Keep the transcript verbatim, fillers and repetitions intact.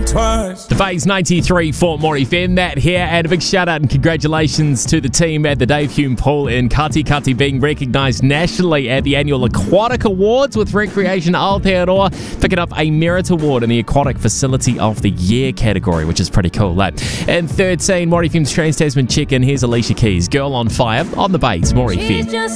think twice. The Phase ninety-three for More F M. That here, and a big shout out and congratulations to the team at the Dave Hume Pool in Kati Kati being recognised nationally at the annual Aquatic Awards, with Recreation Aotearoa picking up a Merit Award in the Aquatic Facility of the Year category, which is pretty cool. Like. And thirteen, More F M's Trans Tasman Check-In. Here's Alicia Keys, Girl on Fire on the Base, More F M.